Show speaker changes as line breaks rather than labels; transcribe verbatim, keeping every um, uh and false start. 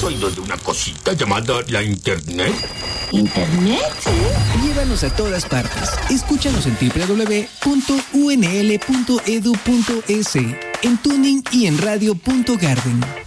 ¿Has oído de una cosita llamada la Internet?
¿Internet?
Llévanos a todas partes. Escúchanos en doble u doble u doble u punto u n l punto e d u punto e s, en Tuning y en radio punto garden.